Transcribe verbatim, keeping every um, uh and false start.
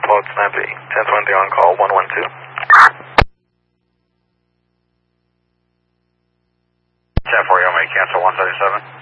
Apollo Snappy, ten twenty on call, one one two. ten four, you may cancel one seventy-seven.